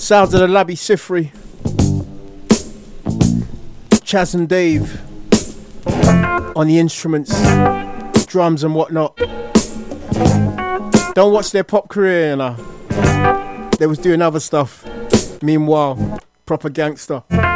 Sounds of the Labby Sifri, Chaz and Dave on the instruments, drums and whatnot. Don't watch their pop career, you know. They was doing other stuff. Meanwhile, proper gangster.